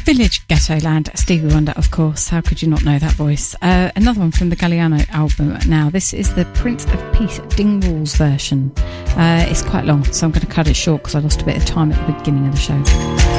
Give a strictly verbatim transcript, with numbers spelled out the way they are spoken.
Village Ghetto Land, Stevie Wonder, of course. How could you not know that voice? Uh, another one from the Galliano album now. This is the Prince of Peace Dingwalls version. Uh, it's quite long, so I'm going to cut it short because I lost a bit of time at the beginning of the show.